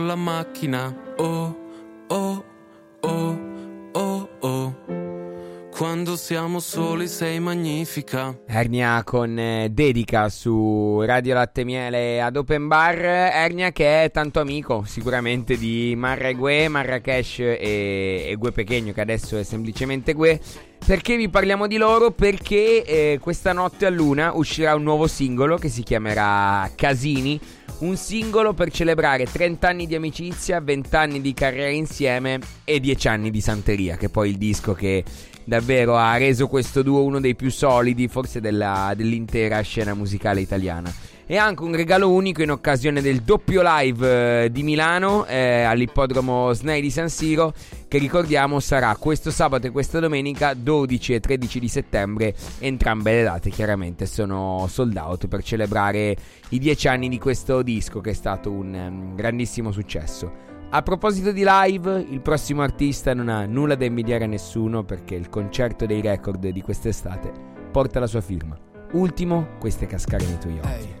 la macchina, oh, oh, oh, oh, oh. Quando siamo soli sei magnifica. Ernia con dedica su Radio Latte Miele ad Open Bar. Ernia che è tanto amico sicuramente di Marra e Gue, Marrakesh e Gue Pequeño, che adesso è semplicemente Gue. Perché vi parliamo di loro? Perché questa notte a luna uscirà un nuovo singolo che si chiamerà Casini. Un singolo per celebrare 30 anni di amicizia, 20 anni di carriera insieme e 10 anni di santeria, che è poi il disco che davvero ha reso questo duo uno dei più solidi forse dell'intera scena musicale italiana. E anche un regalo unico in occasione del doppio live di Milano all'ippodromo SNAI di San Siro, che ricordiamo sarà questo sabato e questa domenica 12 e 13 di settembre. Entrambe le date chiaramente sono sold out per celebrare i 10 anni di questo disco, che è stato un grandissimo successo. A proposito di live, il prossimo artista non ha nulla da invidiare a nessuno, perché il concerto dei record di quest'estate porta la sua firma. Ultimo, queste cascare nei tuoi occhi.